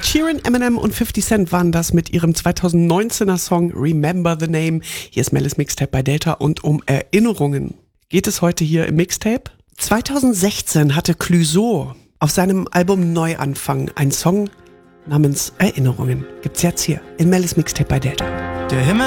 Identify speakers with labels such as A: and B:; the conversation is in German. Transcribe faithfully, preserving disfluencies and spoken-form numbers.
A: Sheeran, Eminem und fifty Cent waren das mit ihrem zweitausendneunzehner Song Remember the Name. Hier ist Mel's Mixtape bei Delta und um Erinnerungen geht es heute hier im Mixtape. zweitausendsechzehn hatte Clouseau auf seinem Album Neuanfang einen Song namens Erinnerungen. Gibt's jetzt hier in Mel's Mixtape bei Delta.
B: Der Himmel